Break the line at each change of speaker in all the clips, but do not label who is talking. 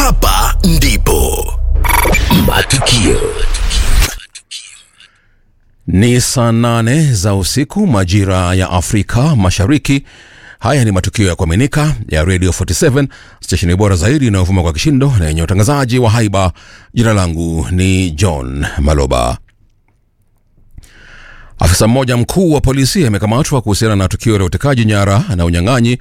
Hapa ndipo matukio.
Ni saa 8 za usiku majira ya Afrika Mashariki. Haya ni matukio ya kuaminika ya Radio 47, station bora zaidi inayovuma kwa kishindo na yenye utangazaji wa haiba. Jina langu ni John Maloba. Afisa mmoja mkuu wa polisi amekamatwa kuhusiana na tukio la utekaji nyara na unyang'anyi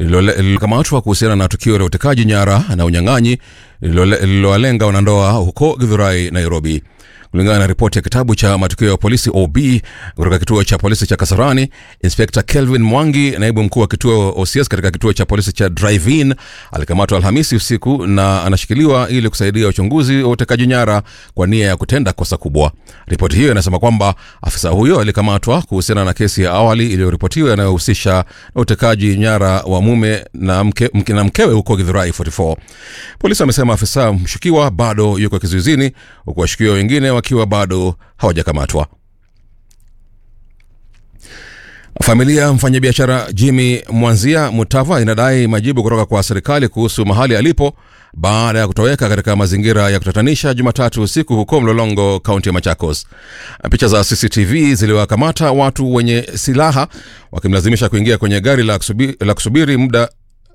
lililowalenga wanandoa huko Githurai, Nairobi. Kulingana na ripoti ya kitabu cha matukio ya polisi OB kutoka kituo cha polisi cha Kasarani, Inspector Kelvin Mwangi, naibu mkuu wa kituo OCS katika kituo cha polisi cha Drive-In, alikamatwa Alhamisi usiku na anashikiliwa ili kusaidia uchunguzi wa utekaji nyara kwa nia ya kutenda kosa kubwa. Ripoti hiyo inasema kwamba afisa huyo alikamatwa kuhusiana na kesi ya awali iliyoripotiwa inayohusisha utekaji nyara wa mume na mkewe huko Githurai 44. Polisi wamesema afisa mshukiwa bado yuko kizuizini huku washukiwa wengine wakiwa bado hawajakamatwa. Familia mfanyabiashara Jimmy Mwanzia Mutava inadai majibu kutoka kwa serikali kuhusu mahali alipo baada ya kutoweka katika mazingira ya kutatanisha Jumatatu usiku huko Mlolongo, kaunti ya Machakos. Picha za CCTV ziliwakamata watu wenye silaha wakimlazimisha kuingia kwenye gari la kusubiri muda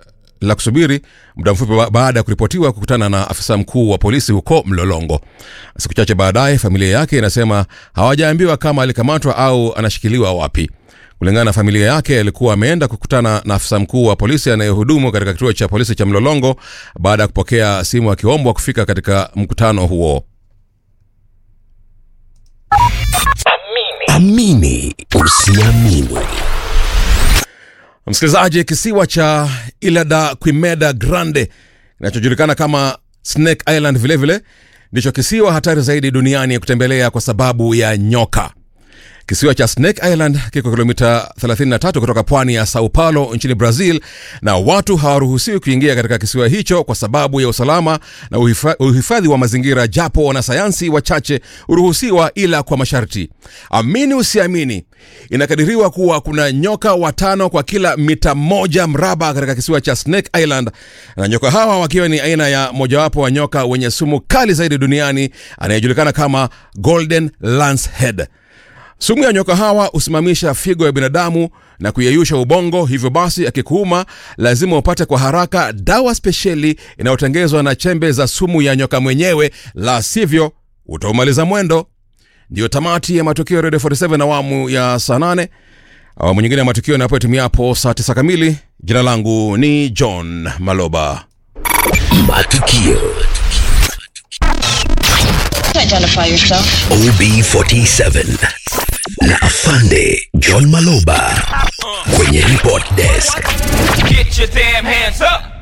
mfupi baada ya kuripotiwa kukutana na afisa mkuu wa polisi huko Mlolongo. Siku chache baadaye familia yake inasema hawajaambiwa kama alikamatwa au anashikiliwa wapi. Kulingana na familia yake, alikuwa ameenda kukutana na afisa mkuu wa polisi anayehudumu katika kituo cha polisi cha Mlolongo baada ya kupokea simu akiombwa kufika katika mkutano huo.
Amini usiamini.
Msikilizaji, kisiwa cha Ilha da Quimeda Grande kinachojulikana kama Snake Island vilevile ndicho kisiwa hatari zaidi duniani kutembelea kwa sababu ya nyoka. Kisiwa cha Snake Island kiko kilomita 33 kutoka pwani ya Sao Paulo nchini Brazil, na watu hawaruhusiwi kuingia katika kisiwa hicho kwa sababu ya usalama na uhifadhi wa mazingira, japo wanasayansi wachache uruhusiwa ila kwa masharti. Amini usiamini, inakadiriwa kuwa kuna nyoka 5 kwa kila mita 1 mraba katika kisiwa cha Snake Island, na nyoka hawa wakiwa ni aina ya mojawapo wa nyoka wenye sumu kali zaidi duniani anayejulikana kama Golden Lancehead. Sumu ya nyoka hawa usimamisha figo ya binadamu na kuyeyusha ubongo, hivyo basi akikuuma lazima upate kwa haraka dawa spesheli inayotengezwa na chembe za sumu ya nyoka mwenyewe, la sivyo utaumaliza mwendo. Ndio tamati ya matukio ya Radio 47 awamu ya saa 8. Awamu nyingine ya matukio inapotimia hapo saa 9 kamili. Jina langu ni John Maloba.
Matukio.
Identify yourself.
OB47 na Afande John Maloba kwenye report desk.
Get your damn hands up.